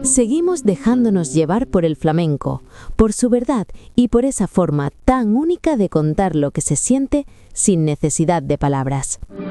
Seguimos dejándonos llevar por el flamenco, por su verdad y por esa forma tan única de contar lo que se siente sin necesidad de palabras.